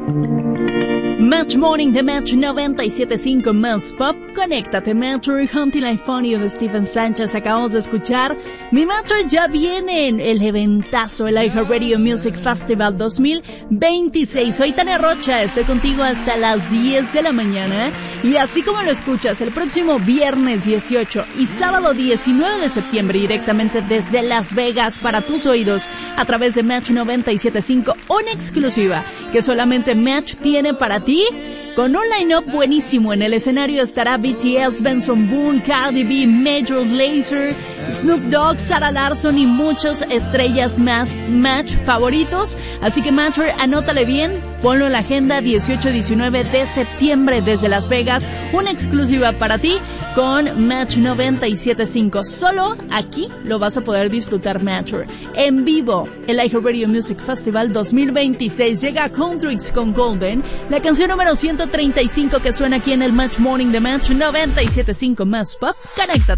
Match Morning de Match 97.5 más Pop. Conéctate, Matcher, Hunting Like Funny de Stephen Sánchez. Acabamos de escuchar. Mi Matcher, ya viene el eventazo, el iHeartRadio Music Festival 2026. Soy Tania Rocha, estoy contigo hasta las 10 de la mañana. Y así como lo escuchas, el próximo viernes 18 y sábado 19 de septiembre, directamente desde Las Vegas para tus oídos, a través de Match 97.5, una exclusiva que solamente Match tiene para ti, con un line-up buenísimo. En el escenario estará BTS, Benson Boone, Cardi B, Major Lazer, Snoop Dogg, Sarah Larsson y muchas estrellas más Match favoritos. Así que Matcher, anótale bien, ponlo en la agenda, 18-19 de septiembre desde Las Vegas, una exclusiva para ti con Match 97.5. Solo aquí lo vas a poder disfrutar, Matcher. En vivo, el iHeartRadio Music Festival 2026. Llega Contrix con Golden, la canción número 135 que suena aquí en el Match Morning de Match 97.5 más Pop. Conéctate.